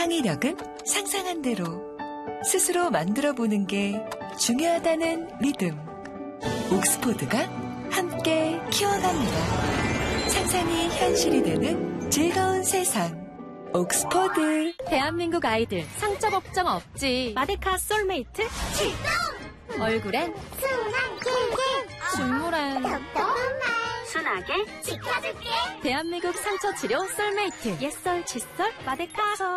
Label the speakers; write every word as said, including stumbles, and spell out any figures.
Speaker 1: 창의력은 상상한 대로 스스로 만들어보는 게 중요하다는 믿음. 옥스포드가 함께 키워갑니다. 상상이 현실이 되는 즐거운 세상. 옥스포드.
Speaker 2: 대한민국 아이들 상처 걱정 없지. 마데카 솔메이트 출동! 얼굴엔
Speaker 3: 순한 꿀꿀,
Speaker 2: 중물엔
Speaker 3: 똑똑한 말
Speaker 2: 순하게
Speaker 3: 지켜줄게.
Speaker 2: 대한민국 상처 치료 솔메이트. 옛설, 칫솔, 마데카.